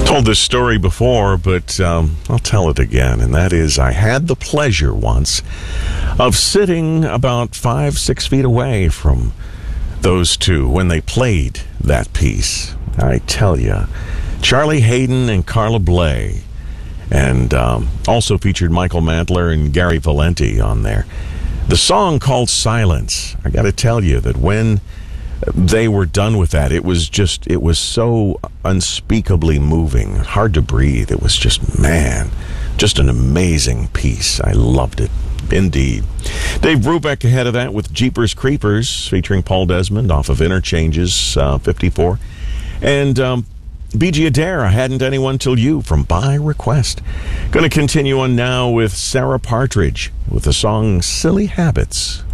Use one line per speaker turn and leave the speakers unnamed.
Told this story before, but I'll tell it again, and that is I had the pleasure once of sitting about 5-6 feet away from those two when they played that piece. I tell you, Charlie Haden and Carla Bley, and also featured Michael Mantler and Gary Valenti on there. The song called Silence, I got to tell you that when they were done with that, it was so unspeakably moving, hard to breathe. It was just, man, just an amazing piece. I loved it, indeed. Dave Brubeck ahead of that with Jeepers Creepers, featuring Paul Desmond off of Interchanges 54. And B.G. Adair, I Hadn't Anyone Till You from By Request. Going to continue on now with Sarah Partridge with the song Silly Habits.